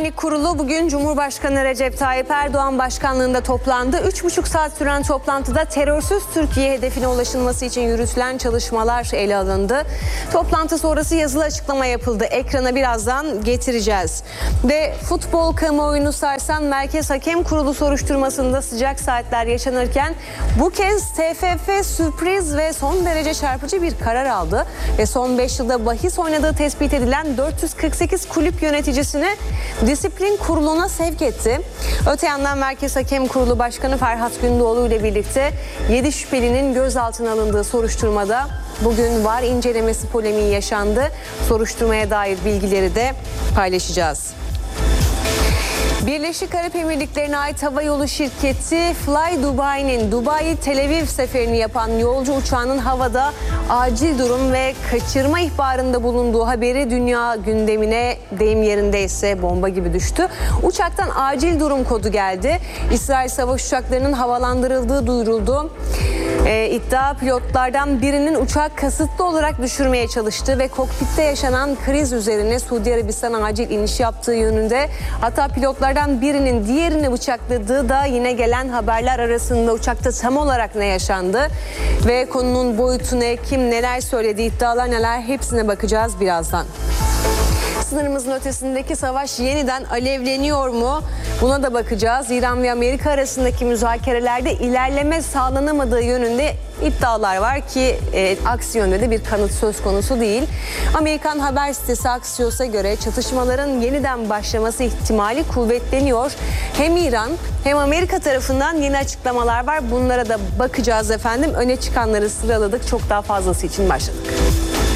Güvenlik Kurulu bugün Cumhurbaşkanı Recep Tayyip Erdoğan başkanlığında toplandı. 3,5 saat süren toplantıda terörsüz Türkiye hedefine ulaşılması için yürütülen çalışmalar ele alındı. Toplantı sonrası yazılı açıklama yapıldı. Ekrana birazdan getireceğiz. Ve futbol kamuoyunu sarsan Merkez Hakem Kurulu soruşturmasında sıcak saatler yaşanırken bu kez TFF sürpriz ve son derece çarpıcı bir karar aldı. Ve son 5 yılda bahis oynadığı tespit edilen 448 kulüp yöneticisini Disiplin Kurulu'na sevk etti. Öte yandan Merkez Hakem Kurulu Başkanı Ferhat Gündoğdu ile birlikte 7 şüphelinin gözaltına alındığı soruşturmada bugün VAR incelemesi polemiği yaşandı. Soruşturmaya dair bilgileri de paylaşacağız. Birleşik Arap Emirlikleri'ne ait havayolu şirketi Fly Dubai'nin Dubai-Tel Aviv seferini yapan yolcu uçağının havada acil durum ve kaçırma ihbarında bulunduğu haberi dünya gündemine, deyim yerindeyse bomba gibi düştü. Uçaktan acil durum kodu geldi. İsrail savaş uçaklarının havalandırıldığı duyuruldu. İddia pilotlardan birinin uçağı kasıtlı olarak düşürmeye çalıştığı ve kokpitte yaşanan kriz üzerine Suudi Arabistan acil iniş yaptığı yönünde. Hatta pilotlardan birinin diğerini bıçakladığı da yine gelen haberler arasında. Uçakta tam olarak ne yaşandı ve konunun boyutu ne, kim neler söyledi, iddialar neler, hepsine bakacağız birazdan. Sınırımızın ötesindeki savaş yeniden alevleniyor mu? Buna da bakacağız. İran ve Amerika arasındaki müzakerelerde ilerleme sağlanamadığı yönünde iddialar var ki aksi yönde de bir kanıt söz konusu değil. Amerikan haber sitesi Axios'a göre çatışmaların yeniden başlaması ihtimali kuvvetleniyor. Hem İran hem Amerika tarafından yeni açıklamalar var. Bunlara da bakacağız efendim. Öne çıkanları sıraladık. Çok daha fazlası için başladık.